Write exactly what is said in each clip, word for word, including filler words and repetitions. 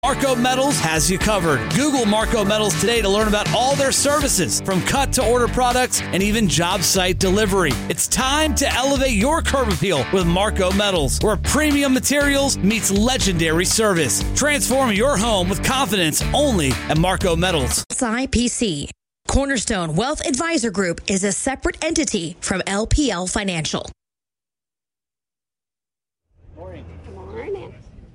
Marco Metals has you covered. Google Marco Metals today to learn about all their services, from cut-to-order products and even job site delivery. It's time to elevate your curb appeal with Marco Metals, where premium materials meets legendary service. Transform your home with confidence only at Marco Metals. S I P C. Cornerstone Wealth Advisor Group is a separate entity from L P L Financial. Morning. Good morning.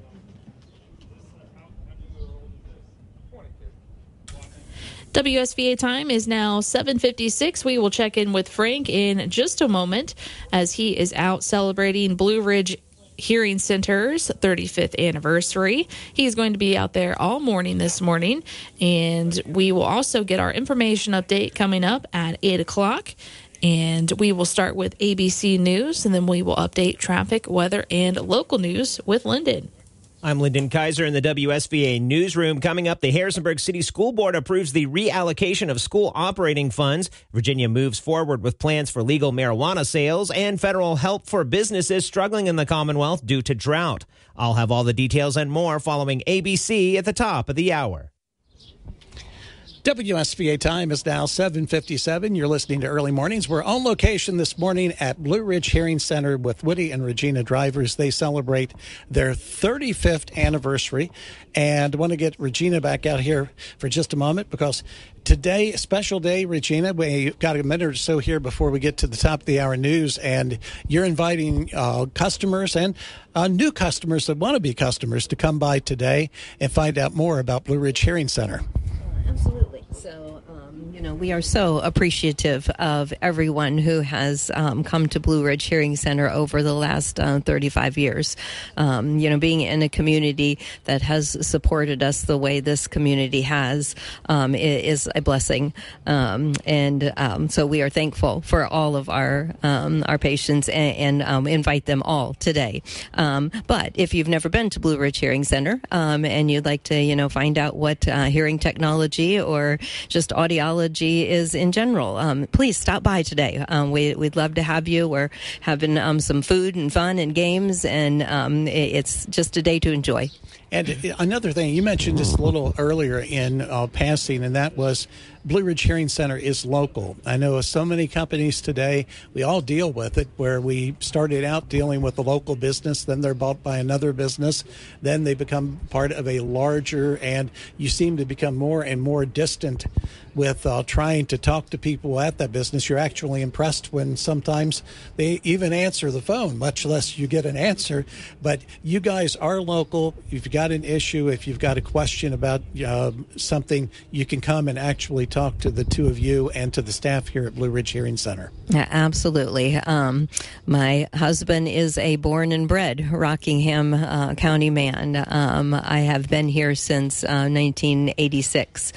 W S V A time is now seven fifty-six. We will check in with Frank in just a moment as he is out celebrating Blue Ridge Hearing Center's thirty-fifth anniversary. He's going to be out there all morning this morning, and we will also get our information update coming up at eight o'clock. And we will start with A B C News, and then we will update traffic, weather, and local news with Lyndon. I'm Lyndon Kaiser in the W S V A newsroom. Coming up, the Harrisonburg City School Board approves the reallocation of school operating funds. Virginia moves forward with plans for legal marijuana sales and federal help for businesses struggling in the Commonwealth due to drought. I'll have all the details and more following A B C at the top of the hour. W S V A time is now seven fifty-seven. You're listening to Early Mornings. We're on location this morning at Blue Ridge Hearing Center with Woody and Regina Drivers. They celebrate their thirty-fifth anniversary. And I want to get Regina back out here for just a moment because today, a special day, Regina. We've got a minute or so here before we get to the top of the hour news. And you're inviting uh, customers and uh, new customers that want to be customers to come by today and find out more about Blue Ridge Hearing Center. Absolutely. So, um, you know, we are so appreciative of everyone who has um, come to Blue Ridge Hearing Center over the last uh, thirty-five years. Um, you know, being in a community that has supported us the way this community has um, is a blessing. Um, and um, so we are thankful for all of our um, our patients and, and um, invite them all today. Um, but if you've never been to Blue Ridge Hearing Center um, and you'd like to, you know, find out what uh, hearing technology or just audiology is in general, um, please stop by today. Um, we, we'd love to have you. We're having um, some food and fun and games, and um, it, it's just a day to enjoy. And another thing, you mentioned just a little earlier in uh, passing, and that was Blue Ridge Hearing Center is local. I know so many companies today, we all deal with it, where we started out dealing with a local business, then they're bought by another business, then they become part of a larger, and you seem to become more and more distant with uh, trying to talk to people at that business. You're actually impressed when sometimes they even answer the phone, much less you get an answer. But you guys are local. If you've got an issue, if you've got a question about uh, something, you can come and actually talk to the two of you and to the staff here at Blue Ridge Hearing Center. Yeah, absolutely. Um, my husband is a born and bred Rockingham uh, County man. Um, I have been here since uh, nineteen eighty-six.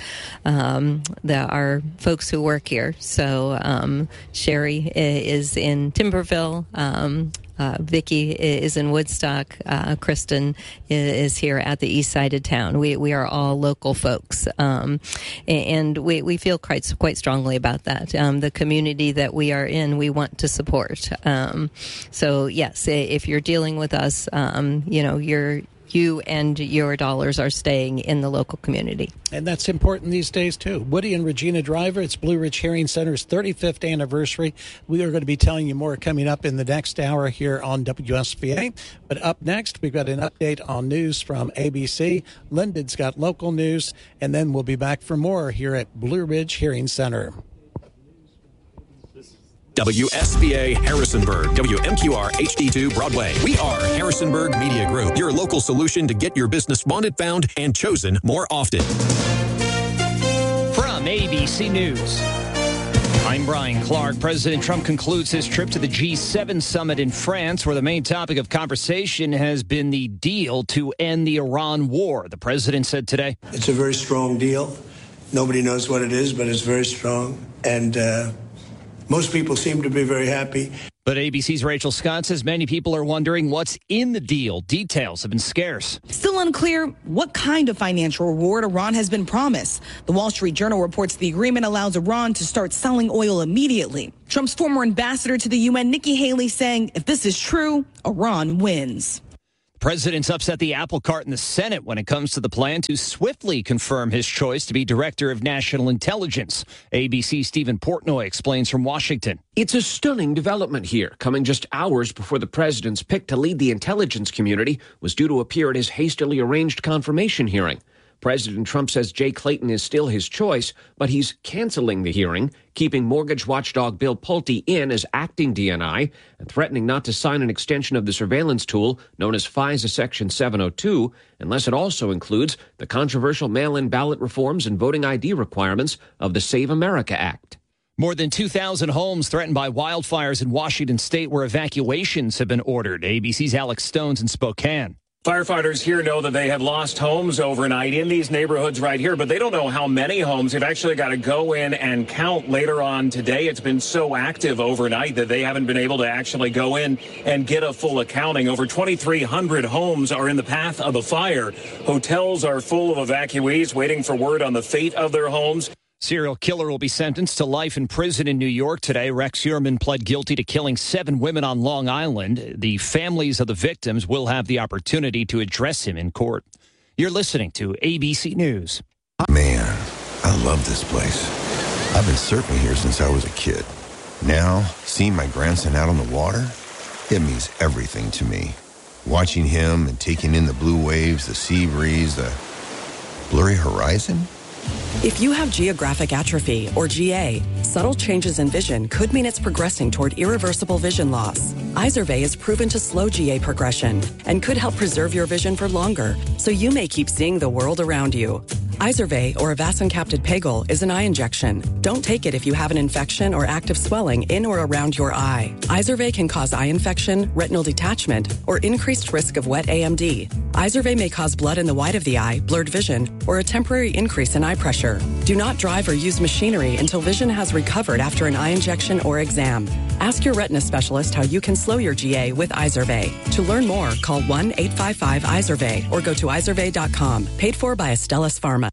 Um, there are folks who work here. So um, Sherry is in Timberville. Um, Uh, Vicki is in Woodstock. Uh, Kristen is here at the east side of town. We we are all local folks, um, and we, we feel quite quite strongly about that. Um, the community that we are in, we want to support. Um, so yes, if you're dealing with us, um, you know you're. You and your dollars are staying in the local community. And that's important these days, too. Woody and Regina Driver, it's Blue Ridge Hearing Center's thirty-fifth anniversary. We are going to be telling you more coming up in the next hour here on W S V A. But up next, we've got an update on news from A B C. Lyndon's got local news, and then we'll be back for more here at Blue Ridge Hearing Center. W S V A Harrisonburg, W M Q R H D two Broadway. We are Harrisonburg Media Group, your local solution to get your business wanted, found, and chosen more often. From A B C News, I'm Brian Clark. President Trump concludes his trip to the G seven summit in France, where the main topic of conversation has been the deal to end the Iran war. The president said today, "It's a very strong deal. Nobody knows what it is, but it's very strong. And uh, most people seem to be very happy." But A B C's Rachel Scott says many people are wondering what's in the deal. Details have been scarce. Still unclear what kind of financial reward Iran has been promised. The Wall Street Journal reports the agreement allows Iran to start selling oil immediately. Trump's former ambassador to the U N, Nikki Haley, saying if this is true, Iran wins. President's upset the apple cart in the Senate when it comes to the plan to swiftly confirm his choice to be Director of National Intelligence. A B C's Stephen Portnoy explains from Washington. It's a stunning development here, coming just hours before the president's pick to lead the intelligence community was due to appear at his hastily arranged confirmation hearing. President Trump says Jay Clayton is still his choice, but he's canceling the hearing, keeping mortgage watchdog Bill Pulte in as acting D N I, and threatening not to sign an extension of the surveillance tool known as FISA Section seven oh two, unless it also includes the controversial mail-in ballot reforms and voting I D requirements of the Save America Act. More than two thousand homes threatened by wildfires in Washington state where evacuations have been ordered. A B C's Alex Stone's in Spokane. Firefighters here know that they have lost homes overnight in these neighborhoods right here, but they don't know how many homes. They've actually got to go in and count later on today. It's been so active overnight that they haven't been able to actually go in and get a full accounting. Over twenty-three hundred homes are in the path of the fire. Hotels are full of evacuees waiting for word on the fate of their homes. Serial killer will be sentenced to life in prison in New York today. Rex Heuermann pled guilty to killing seven women on Long Island. The families of the victims will have the opportunity to address him in court. You're listening to A B C News. Man, I love this place. I've been surfing here since I was a kid. Now, seeing my grandson out on the water, it means everything to me. Watching him and taking in the blue waves, the sea breeze, the blurry horizon. If you have geographic atrophy, or G A, subtle changes in vision could mean it's progressing toward irreversible vision loss. Izervay is proven to slow G A progression and could help preserve your vision for longer, so you may keep seeing the world around you. Izervay, or avacincaptad pegol, is an eye injection. Don't take it if you have an infection or active swelling in or around your eye. Izervay can cause eye infection, retinal detachment, or increased risk of wet A M D. Izervay may cause blood in the white of the eye, blurred vision, or a temporary increase in eye pressure. Do not drive or use machinery until vision has recovered after an eye injection or exam. Ask your retina specialist how you can slow your G A with Izervay. To learn more, call one eight five five Izervay or go to izervay dot com. Paid for by Astellas Pharma.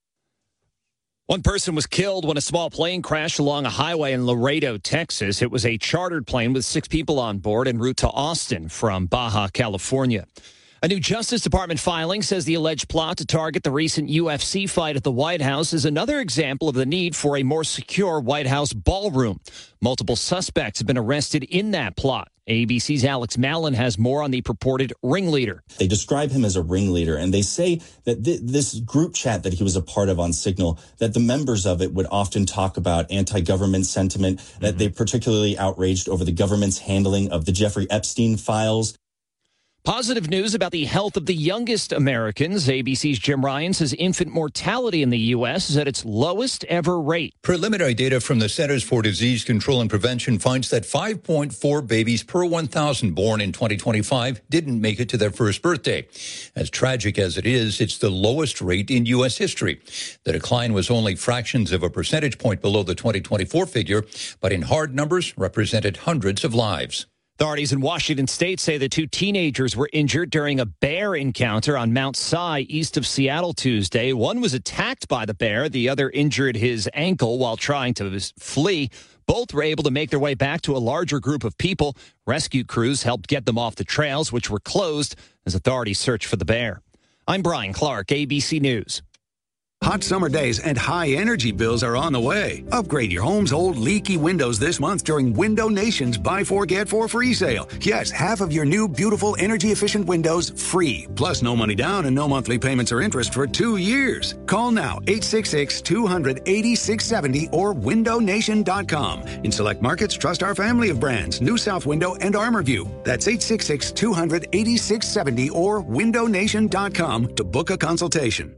One person was killed when a small plane crashed along a highway in Laredo, Texas. It was a chartered plane with six people on board en route to Austin from Baja California. A new Justice Department filing says the alleged plot to target the recent U F C fight at the White House is another example of the need for a more secure White House ballroom. Multiple suspects have been arrested in that plot. A B C's Alex Mallon has more on the purported ringleader. They describe him as a ringleader, and they say that th- this group chat that he was a part of on Signal, that the members of it would often talk about anti-government sentiment, mm-hmm. that they particularly outraged over the government's handling of the Jeffrey Epstein files. Positive news about the health of the youngest Americans. A B C's Jim Ryan says infant mortality in the U S is at its lowest ever rate. Preliminary data from the Centers for Disease Control and Prevention finds that five point four babies per one thousand born in twenty twenty-five didn't make it to their first birthday. As tragic as it is, it's the lowest rate in U S history. The decline was only fractions of a percentage point below the twenty twenty-four figure, but in hard numbers represented hundreds of lives. Authorities in Washington state say the two teenagers were injured during a bear encounter on Mount Si east of Seattle Tuesday. One was attacked by the bear. The other injured his ankle while trying to flee. Both were able to make their way back to a larger group of people. Rescue crews helped get them off the trails, which were closed as authorities searched for the bear. I'm Brian Clark, A B C News. Hot summer days and high energy bills are on the way. Upgrade your home's old leaky windows this month during Window Nation's Buy Four, Get Four free sale. Yes, half of your new, beautiful, energy-efficient windows free. Plus no money down and no monthly payments or interest for two years. Call now, eight six six, two hundred, eighty-six seventy or window nation dot com. In select markets, trust our family of brands, New South Window and ArmorView. That's eight six six, two hundred, eighty-six seventy or window nation dot com to book a consultation.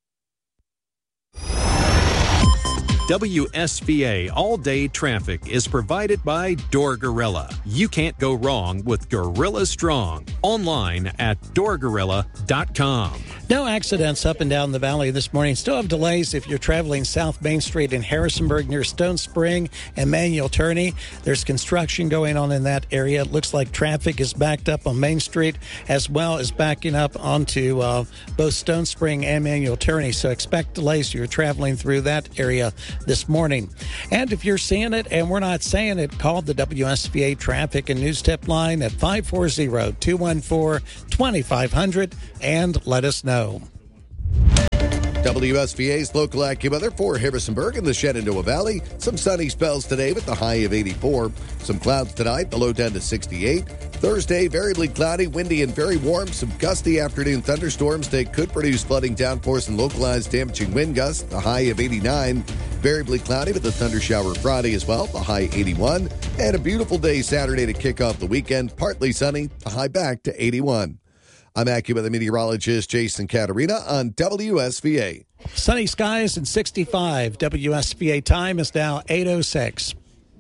W S V A all-day traffic is provided by Door Gorilla. You can't go wrong with Gorilla Strong. Online at door gorilla dot com. No accidents up and down the valley this morning. Still have delays if you're traveling South Main Street in Harrisonburg near Stone Spring and Manuel Turney. There's construction going on in that area. It looks like traffic is backed up on Main Street as well as backing up onto uh, both Stone Spring and Manuel Turney. So expect delays if you're traveling through that area this morning. And if you're seeing it and we're not saying it, call the W S V A traffic and news tip line at five four zero, two one four, two five zero zero and let us know. W S V A's local AccuWeather for Harrisonburg and the Shenandoah Valley. Some sunny spells today with the high of eighty-four. Some clouds tonight, the low down to sixty-eight. Thursday, variably cloudy, windy, and very warm. Some gusty afternoon thunderstorms that could produce flooding downpours and localized damaging wind gusts. The high of eighty-nine. Variably cloudy with a thunder shower Friday as well. The high eighty-one. And a beautiful day Saturday to kick off the weekend. Partly sunny. The high back to eighty-one. I'm AccuWeather meteorologist Jason Caterina on W S V A. Sunny skies and sixty-five. W S V A time is now eight oh six.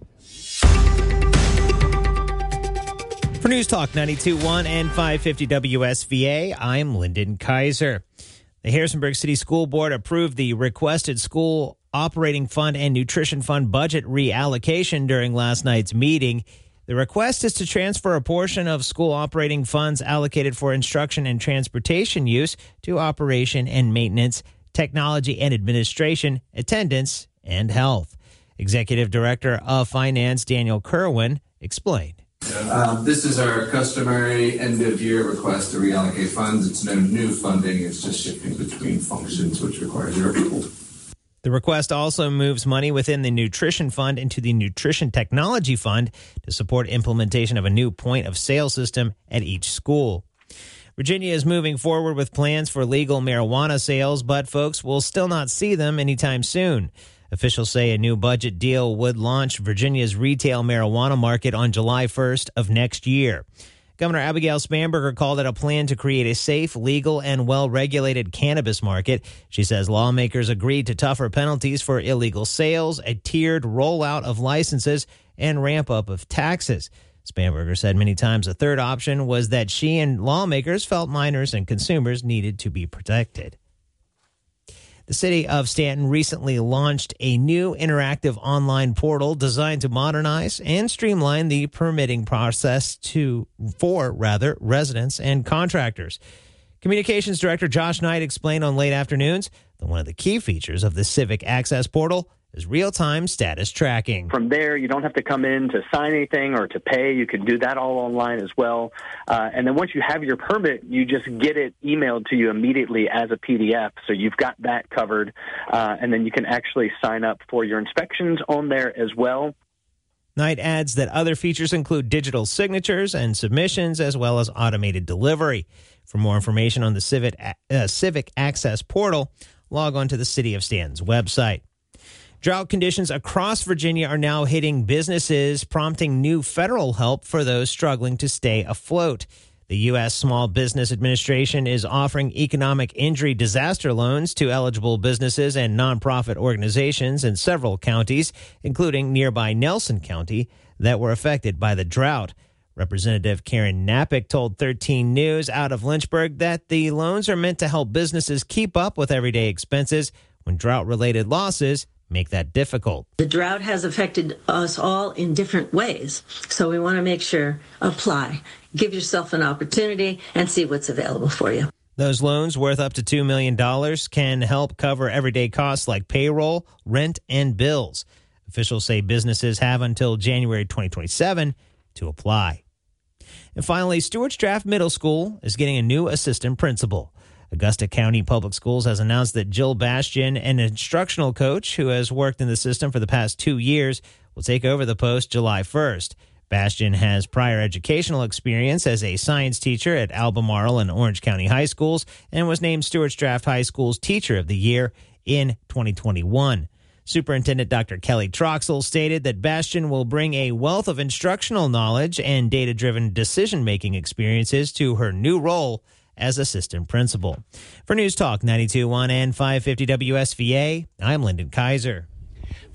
For News Talk ninety-two point one and five fifty W S V A, I'm Lyndon Kaiser. The Harrisonburg City School Board approved the requested school operating fund and nutrition fund budget reallocation during last night's meeting. The request is to transfer a portion of school operating funds allocated for instruction and transportation use to operation and maintenance, technology and administration, attendance, and health. Executive Director of Finance Daniel Kerwin explained. Um, this is our customary end-of-year request to reallocate funds. It's no new funding. It's just shifting between functions, which requires your approval. The request also moves money within the Nutrition Fund into the Nutrition Technology Fund to support implementation of a new point-of-sale system at each school. Virginia is moving forward with plans for legal marijuana sales, but folks will still not see them anytime soon. Officials say a new budget deal would launch Virginia's retail marijuana market on July first of next year. Governor Abigail Spanberger called it a plan to create a safe, legal, and well-regulated cannabis market. She says lawmakers agreed to tougher penalties for illegal sales, a tiered rollout of licenses, and ramp-up of taxes. Spanberger said many times a third option was that she and lawmakers felt minors and consumers needed to be protected. The city of Stanton recently launched a new interactive online portal designed to modernize and streamline the permitting process to for rather residents and contractors. Communications Director Josh Knight explained on Late Afternoons that one of the key features of the Civic Access portal is real-time status tracking. From there, you don't have to come in to sign anything or to pay. You can do that all online as well. Uh, and then once you have your permit, you just get it emailed to you immediately as a P D F. So you've got that covered. Uh, and then you can actually sign up for your inspections on there as well. Knight adds that other features include digital signatures and submissions, as well as automated delivery. For more information on the Civic, uh, Civic Access portal, log on to the City of Stanton's website. Drought conditions across Virginia are now hitting businesses, prompting new federal help for those struggling to stay afloat. The U S Small Business Administration is offering economic injury disaster loans to eligible businesses and nonprofit organizations in several counties, including nearby Nelson County, that were affected by the drought. Representative Karen Napick told thirteen News out of Lynchburg that the loans are meant to help businesses keep up with everyday expenses when drought-related losses make that difficult. The drought has affected us all in different ways, so we want to make sure, apply, give yourself an opportunity, and see what's available for you. Those loans, worth up to two million dollars, can help cover everyday costs like payroll, rent, and bills. Officials say businesses have until January twenty twenty-seven to apply. And finally, Stewart's Draft Middle School is getting a new assistant principal. Augusta County Public Schools has announced that Jill Bastian, an instructional coach who has worked in the system for the past two years, will take over the post July first. Bastian has prior educational experience as a science teacher at Albemarle and Orange County High Schools and was named Stewart's Draft High School's Teacher of the Year in twenty twenty-one. Superintendent Doctor Kelly Troxel stated that Bastian will bring a wealth of instructional knowledge and data-driven decision-making experiences to her new role as assistant principal. For News Talk ninety-two point one and five fifty W S V A, I'm Lyndon Kaiser.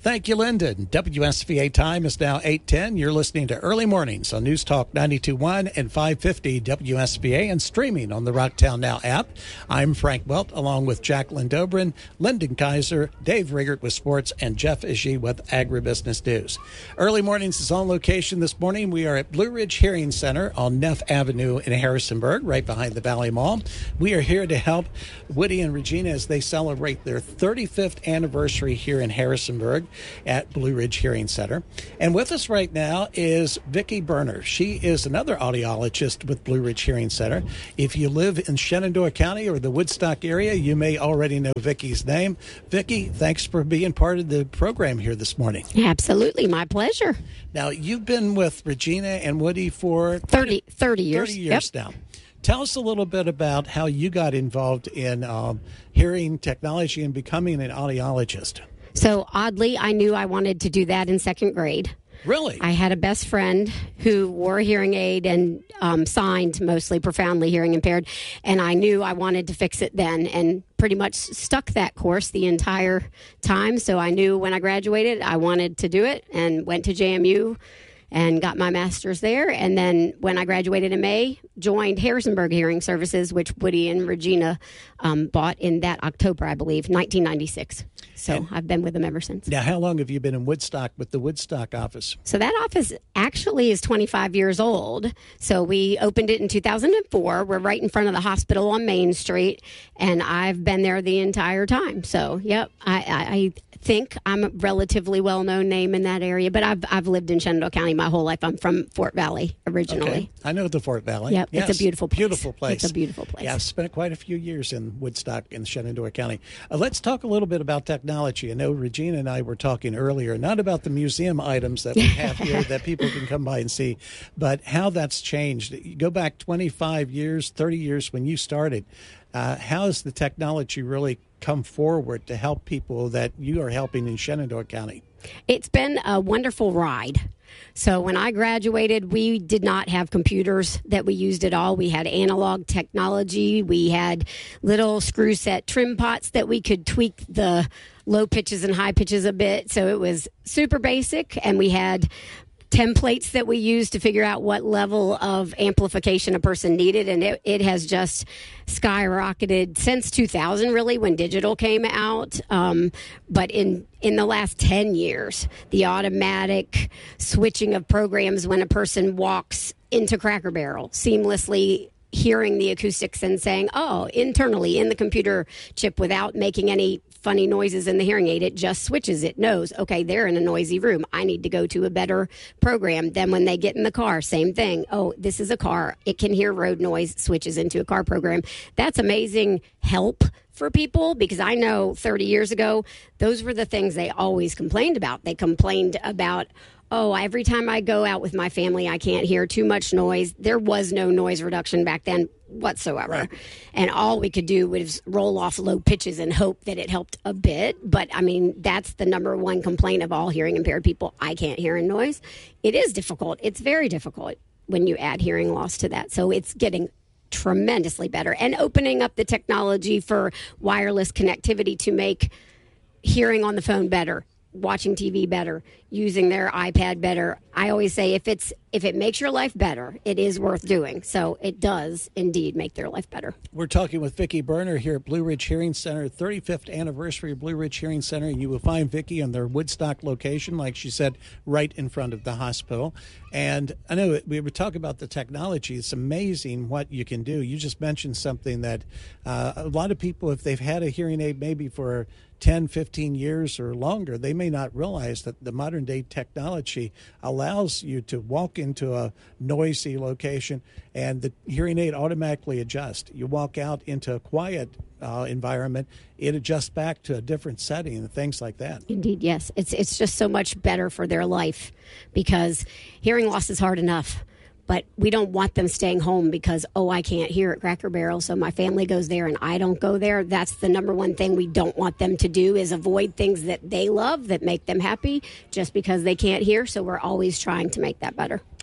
Thank you, Lyndon. W S V A time is now eight ten. You're listening to Early Mornings on News Talk ninety-two point one and five fifty W S V A and streaming on the Rocktown Now app. I'm Frank Welt, along with Jacqueline Dobrin, Lyndon Kaiser, Dave Riggert with sports, and Jeff Ishii with agribusiness news. Early Mornings is on location this morning. We are at Blue Ridge Hearing Center on Neff Avenue in Harrisonburg, right behind the Valley Mall. We are here to help Woody and Regina as they celebrate their thirty-fifth anniversary here in Harrisonburg at Blue Ridge Hearing Center. And with us right now is Vicki Berner. She is another audiologist with Blue Ridge Hearing Center. If you live in Shenandoah County or the Woodstock area, you may already know Vicki's name. Vicki, thanks for being part of the program here this morning. Absolutely, my pleasure. Now, you've been with Regina and Woody for thirty, thirty years. thirty years yep. now. Tell us a little bit about how you got involved in um, hearing technology and becoming an audiologist. So oddly, I knew I wanted to do that in second grade. Really? I had a best friend who wore a hearing aid and um, signed mostly profoundly hearing impaired, and I knew I wanted to fix it then and pretty much stuck that course the entire time. So I knew when I graduated I wanted to do it and went to J M U and got my master's there. And then when I graduated in May, joined Harrisonburg Hearing Services, which Woody and Regina um, bought in that October, I believe, nineteen ninety-six. So and I've been with them ever since. Now, how long have you been in Woodstock with the Woodstock office? So that office actually is twenty-five years old. So we opened it in two thousand four. We're right in front of the hospital on Main Street, and I've been there the entire time. So, yep, I, I, I think I'm a relatively well-known name in that area, but I've I've lived in Shenandoah County my whole life. I'm from Fort Valley originally. Okay. I know the Fort Valley. Yep, yes. It's a beautiful place. Beautiful place. It's a beautiful place. Yeah, I've spent quite a few years in Woodstock in Shenandoah County. Uh, let's talk a little bit about technology. I know Regina and I were talking earlier, not about the museum items that we have here that people can come by and see, but how that's changed. You go back twenty-five years, thirty years when you started. Uh, how has the technology really come forward to help people that you are helping in Shenandoah County? It's been a wonderful ride. So when I graduated, we did not have computers that we used at all. We had analog technology. We had little screw set trim pots that we could tweak the low pitches and high pitches a bit. So it was super basic, and we had templates that we used to figure out what level of amplification a person needed, and it, it has just skyrocketed since two thousand, really, when digital came out. Um, but in in the last ten years, the automatic switching of programs when a person walks into Cracker Barrel, seamlessly hearing the acoustics and saying, oh, internally in the computer chip without making any funny noises in the hearing aid, it just switches. It knows, okay, they're in a noisy room. I need to go to a better program. Then when they get in the car, same thing. Oh, this is a car. It can hear road noise, switches into a car program. That's amazing help for people, because I know thirty years ago, those were the things they always complained about. They complained about, oh, every time I go out with my family, I can't hear too much noise. There was no noise reduction back then whatsoever. Right. And all we could do was roll off low pitches and hope that it helped a bit. But, I mean, that's the number one complaint of all hearing impaired people. I can't hear in noise. It is difficult. It's very difficult when you add hearing loss to that. So it's getting tremendously better. And opening up the technology for wireless connectivity to make hearing on the phone better, watching T V better, using their iPad better. I always say if it's if it makes your life better, it is worth doing. So it does indeed make their life better. We're talking with Vicki Berner here at Blue Ridge Hearing Center, thirty-fifth anniversary of Blue Ridge Hearing Center. You will find Vicki on their Woodstock location, like she said, right in front of the hospital. And I know we were talking about the technology. It's amazing what you can do. You just mentioned something that uh, a lot of people, if they've had a hearing aid maybe for ten, fifteen years or longer, they may not realize that the modern day technology allows you to walk into a noisy location and the hearing aid automatically adjusts. You walk out into a quiet uh, environment, it adjusts back to a different setting and things like that. Indeed, yes. It's it's just so much better for their life, because hearing loss is hard enough. But we don't want them staying home because, oh, I can't hear at Cracker Barrel, so my family goes there and I don't go there. That's the number one thing we don't want them to do, is avoid things that they love, that make them happy, just because they can't hear. So we're always trying to make that better.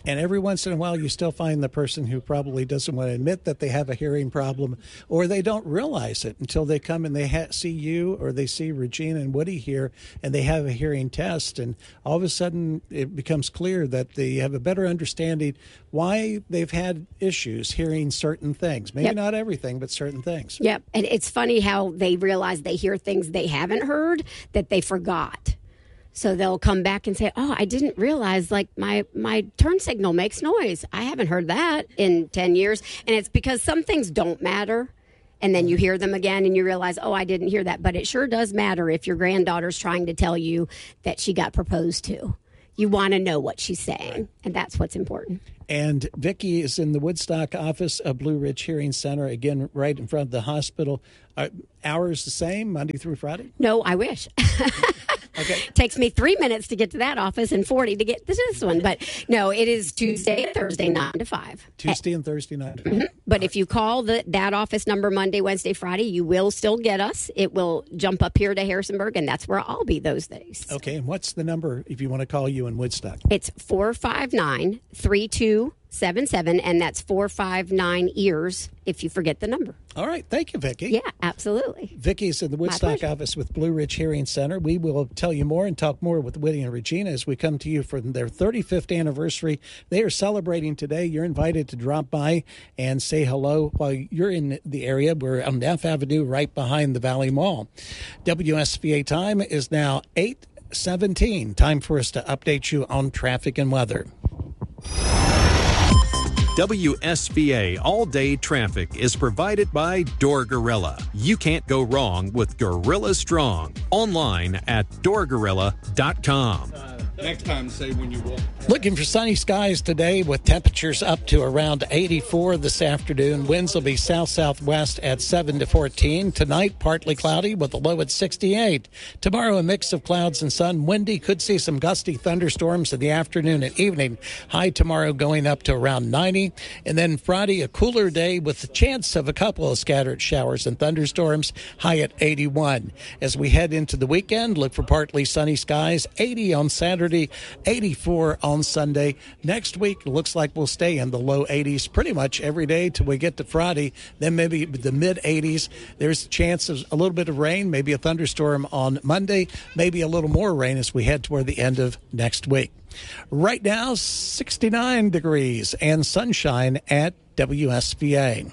And every once in a while, you still find the person who probably doesn't want to admit that they have a hearing problem, or they don't realize it until they come and they ha- see you, or they see Regina and Woody here, and they have a hearing test. And all of a sudden, it becomes clear that they have a better understanding why they've had issues hearing certain things. Maybe Yep. not everything, but certain things. Yep. And it's funny how they realize they hear things they haven't heard that they forgot. So they'll come back and say, oh, I didn't realize like my, my turn signal makes noise. I haven't heard that in ten years. And it's because some things don't matter. And then you hear them again and you realize, oh, I didn't hear that. But it sure does matter if your granddaughter's trying to tell you that she got proposed to. You want to know what she's saying. And that's what's important. And Vicki is in the Woodstock office of Blue Ridge Hearing Center, again, right in front of the hospital. Uh, hours the same, Monday through Friday? No, I wish. Okay. Takes me three minutes to get to that office and forty to get to this one. But no, it is Tuesday and Thursday, nine to five. Tuesday and Thursday, nine to five. Mm-hmm. But if you call the, that office number Monday, Wednesday, Friday, you will still get us. It will jump up here to Harrisonburg, and that's where I'll be those days. Okay, and what's the number if you want to call you in Woodstock? It's four five nine, three two seven seven, and that's four five nine ears if you forget the number. All right. Thank you, Vicki. Yeah, absolutely. Vicki's in the Woodstock office with Blue Ridge Hearing Center. We will tell you more and talk more with Woody and Regina as we come to you for their thirty-fifth anniversary. They are celebrating today. You're invited to drop by and say hello while you're in the area. We're on F Avenue right behind the Valley Mall. W S V A time is now eight seventeen. Time for us to update you on traffic and weather. W S V A All-Day Traffic is provided by Door Gorilla. You can't go wrong with Gorilla Strong. Online at door gorilla dot com. Next time, say when you walk. Looking for sunny skies today with temperatures up to around eighty-four this afternoon. Winds will be south-southwest at seven to fourteen. Tonight, partly cloudy with a low at sixty-eight. Tomorrow, a mix of clouds and sun. Windy, could see some gusty thunderstorms in the afternoon and evening. High tomorrow going up to around ninety. And then Friday, a cooler day with the chance of a couple of scattered showers and thunderstorms. High at eighty-one. As we head into the weekend, look for partly sunny skies. eighty on Saturday, eighty-four on Sunday. Next week, looks like we'll stay in the low eighties pretty much every day till we get to Friday. Then maybe the mid eighties. There's a chance of a little bit of rain, maybe a thunderstorm on Monday, maybe a little more rain as we head toward the end of next week. Right now, sixty-nine degrees and sunshine at W S V A.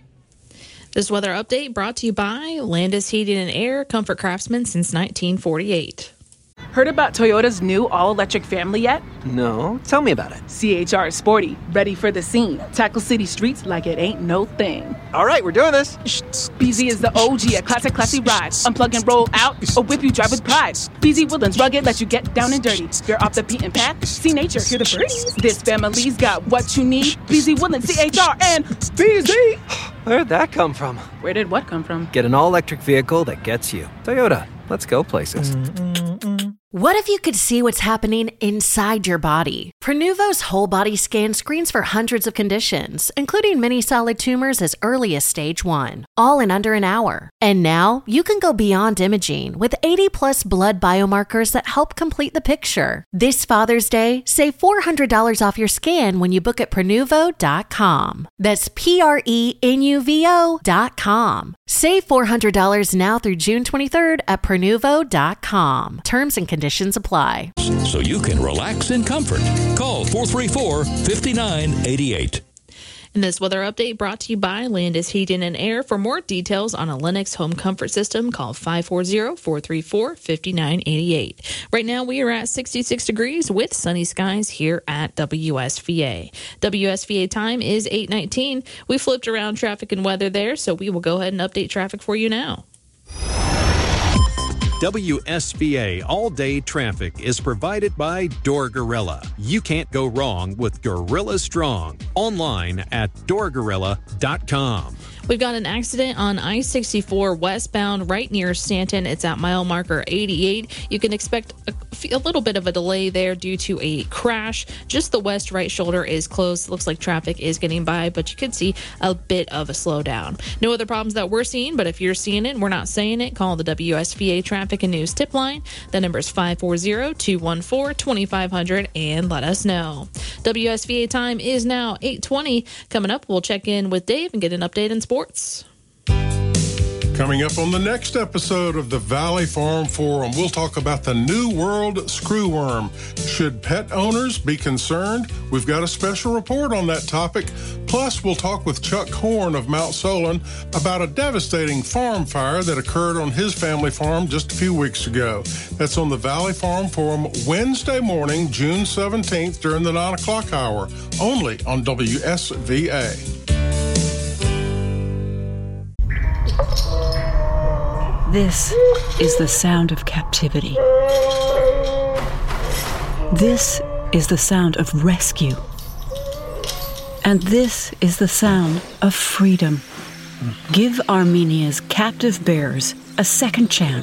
This weather update brought to you by Landis Heating and Air, Comfort Craftsman since nineteen forty-eight. Heard about Toyota's new all-electric family yet? No, tell me about it. C H R is sporty, ready for the scene. Tackle city streets like it ain't no thing. All right, we're doing this. B Z is the O G, a classic, classy ride. Unplug and roll out, or whip you drive with pride. B Z Woodlands rugged, let you get down and dirty. You're off the beaten path, see nature, hear the birds. This family's got what you need. B Z Woodlands, C H R, and B Z. Where'd that come from? Where did what come from? Get an all-electric vehicle that gets you. Toyota, let's go places. Mm-mm-mm. What if you could see what's happening inside your body? Prenuvo's whole body scan screens for hundreds of conditions, including many solid tumors as early as stage one, all in under an hour. And now you can go beyond imaging with eighty plus blood biomarkers that help complete the picture. This Father's Day, save four hundred dollars off your scan when you book at Prenuvo dot com. That's P R E N U V O dot com. Save four hundred dollars now through June twenty-third at Prenuvo dot com. Terms and conditions apply. So you can relax in comfort. Call four three four, five nine eight eight. And this weather update brought to you by Landis Heating and Air. For more details on a Lennox home comfort system, call five four zero, four three four, five nine eight eight. Right now, we are at sixty-six degrees with sunny skies here at W S V A. W S V A time is eight nineteen. We flipped around traffic and weather there, so we will go ahead and update traffic for you now. W S V A All-Day Traffic is provided by Door Gorilla. You can't go wrong with Gorilla Strong. Online at door gorilla dot com. We've got an accident on I sixty-four westbound right near Stanton. It's at mile marker eighty-eight. You can expect a, a little bit of a delay there due to a crash. Just the west right shoulder is closed. Looks like traffic is getting by, but you could see a bit of a slowdown. No other problems that we're seeing, but if you're seeing it and we're not saying it, call the W S V A traffic traffic and news tip line. The number is five four zero, two one four, two five zero zero, and let us know. W S V A time is now eight twenty. Coming up, we'll check in with Dave and get an update in sports. Coming up on the next episode of the Valley Farm Forum, we'll talk about the New World screwworm. Should pet owners be concerned? We've got a special report on that topic. Plus, we'll talk with Chuck Horn of Mount Solon about a devastating farm fire that occurred on his family farm just a few weeks ago. That's on the Valley Farm Forum Wednesday morning, June seventeenth, during the nine o'clock hour, only on W S V A. This is the sound of captivity. This is the sound of rescue. And this is the sound of freedom. Give Armenia's captive bears a second chance.